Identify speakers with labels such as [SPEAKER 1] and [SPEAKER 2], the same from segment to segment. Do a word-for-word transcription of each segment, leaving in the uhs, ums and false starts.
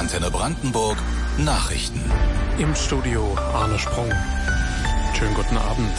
[SPEAKER 1] Antenne Brandenburg Nachrichten.
[SPEAKER 2] Im Studio Arne Sprung. Schönen guten Abend.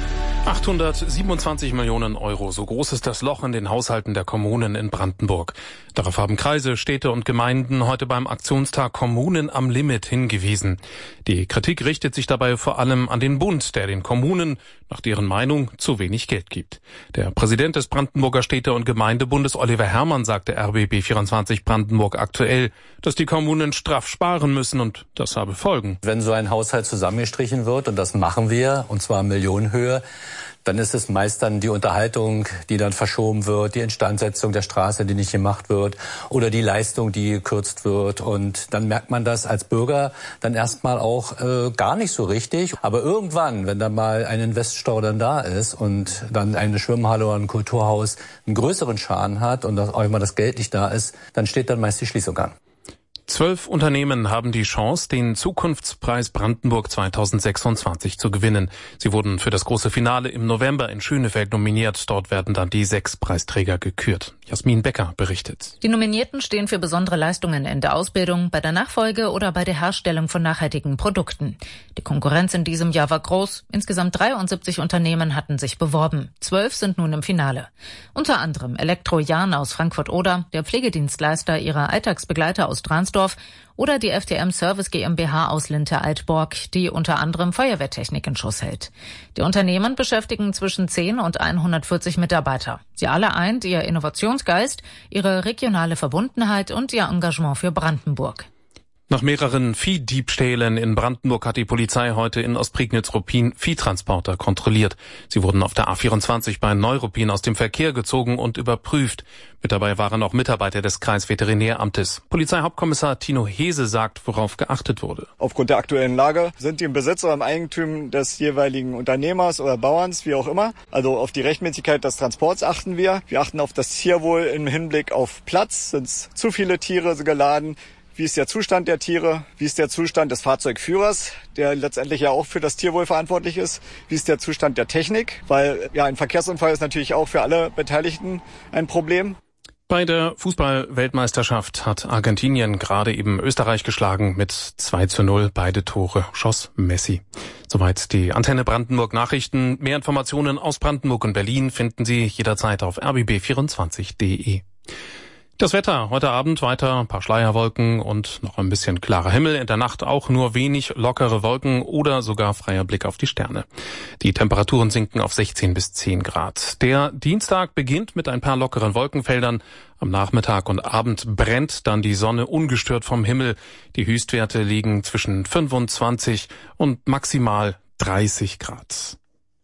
[SPEAKER 2] achthundertsiebenundzwanzig Millionen Euro, so groß ist das Loch in den Haushalten der Kommunen in Brandenburg. Darauf haben Kreise, Städte und Gemeinden heute beim Aktionstag Kommunen am Limit hingewiesen. Die Kritik richtet sich dabei vor allem an den Bund, der den Kommunen, nach deren Meinung, zu wenig Geld gibt. Der Präsident des Brandenburger Städte- und Gemeindebundes, Oliver Herrmann, sagte R B B vierundzwanzig Brandenburg aktuell, dass die Kommunen straff sparen müssen und das habe Folgen.
[SPEAKER 3] Wenn so ein Haushalt zusammengestrichen wird, und das machen wir, und zwar in Millionenhöhe, dann ist es meist dann die Unterhaltung, die dann verschoben wird, die Instandsetzung der Straße, die nicht gemacht wird, oder die Leistung, die gekürzt wird. Und dann merkt man das als Bürger dann erstmal auch äh, gar nicht so richtig. Aber irgendwann, wenn dann mal ein Investstau dann da ist und dann eine Schwimmhalle oder ein Kulturhaus einen größeren Schaden hat und auch immer das Geld nicht da ist, dann steht dann meist die Schließung an.
[SPEAKER 2] Zwölf Unternehmen haben die Chance, den Zukunftspreis Brandenburg zweitausendsechsundzwanzig zu gewinnen. Sie wurden für das große Finale im November in Schönefeld nominiert. Dort werden dann die sechs Preisträger gekürt. Jasmin Becker berichtet.
[SPEAKER 4] Die Nominierten stehen für besondere Leistungen in der Ausbildung, bei der Nachfolge oder bei der Herstellung von nachhaltigen Produkten. Die Konkurrenz in diesem Jahr war groß. Insgesamt dreiundsiebzig Unternehmen hatten sich beworben. Zwölf sind nun im Finale. Unter anderem Elektro Jahn aus Frankfurt-Oder, der Pflegedienstleister ihrer Alltagsbegleiter aus Dransdorf, oder die F D M Service GmbH aus Linte-Altborg, die unter anderem Feuerwehrtechnik in Schuss hält. Die Unternehmen beschäftigen zwischen zehn und hundertvierzig Mitarbeiter. Sie alle eint ihr Innovationsgeist, ihre regionale Verbundenheit und ihr Engagement für Brandenburg.
[SPEAKER 2] Nach mehreren Viehdiebstählen in Brandenburg hat die Polizei heute in Ostprignitz-Ruppin Viehtransporter kontrolliert. Sie wurden auf der A vierundzwanzig bei Neuruppin aus dem Verkehr gezogen und überprüft. Mit dabei waren auch Mitarbeiter des Kreisveterinäramtes. Polizeihauptkommissar Tino Hese sagt, worauf geachtet wurde.
[SPEAKER 5] Aufgrund der aktuellen Lage sind die im Besitz oder im Eigentum des jeweiligen Unternehmers oder Bauerns, wie auch immer. Also auf die Rechtmäßigkeit des Transports achten wir. Wir achten auf das Tierwohl im Hinblick auf Platz. Sind zu viele Tiere geladen? Wie ist der Zustand der Tiere? Wie ist der Zustand des Fahrzeugführers, der letztendlich ja auch für das Tierwohl verantwortlich ist? Wie ist der Zustand der Technik? Weil ja, ein Verkehrsunfall ist natürlich auch für alle Beteiligten ein Problem.
[SPEAKER 2] Bei der Fußball-Weltmeisterschaft hat Argentinien gerade eben Österreich geschlagen mit zwei zu null. Beide Tore schoss Messi. Soweit die Antenne Brandenburg Nachrichten. Mehr Informationen aus Brandenburg und Berlin finden Sie jederzeit auf r b b vierundzwanzig punkt d e. Das Wetter heute Abend weiter ein paar Schleierwolken und noch ein bisschen klarer Himmel. In der Nacht auch nur wenig lockere Wolken oder sogar freier Blick auf die Sterne. Die Temperaturen sinken auf sechzehn bis zehn Grad. Der Dienstag beginnt mit ein paar lockeren Wolkenfeldern. Am Nachmittag und Abend brennt dann die Sonne ungestört vom Himmel. Die Höchstwerte liegen zwischen fünfundzwanzig und maximal dreißig Grad.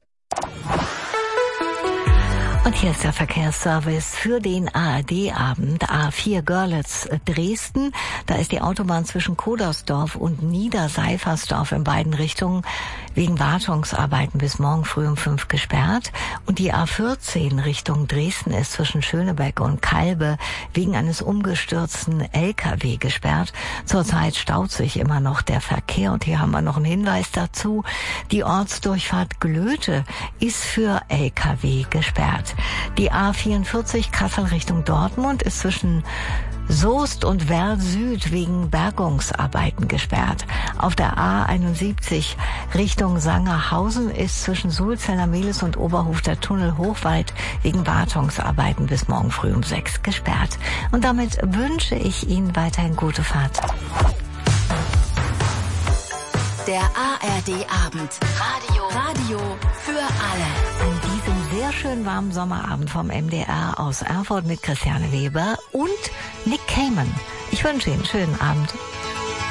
[SPEAKER 6] Und hier ist der Verkehrsservice für den A R D-Abend A vier Görlitz-Dresden. Da ist die Autobahn zwischen Kodersdorf und Niederseifersdorf in beiden Richtungen wegen Wartungsarbeiten bis morgen früh um fünf gesperrt. Und die A vierzehn Richtung Dresden ist zwischen Schönebeck und Kalbe wegen eines umgestürzten L K W gesperrt. Zurzeit staut sich immer noch der Verkehr. Und hier haben wir noch einen Hinweis dazu. Die Ortsdurchfahrt Glöte ist für L K W gesperrt. Die A vierundvierzig Kassel Richtung Dortmund ist zwischen Soest und Werl Süd wegen Bergungsarbeiten gesperrt. Auf der A einundsiebzig Richtung Sangerhausen ist zwischen Sulzeller Mehlis und Oberhof der Tunnel Hochwald wegen Wartungsarbeiten bis morgen früh um sechs gesperrt. Und damit wünsche ich Ihnen weiterhin gute Fahrt.
[SPEAKER 7] Der A R D-Abend. Radio. Radio für alle.
[SPEAKER 6] An diesem sehr schön warmen Sommerabend vom M D R aus Erfurt mit Christiane Weber und Nick Kamen. Ich wünsche Ihnen einen schönen Abend.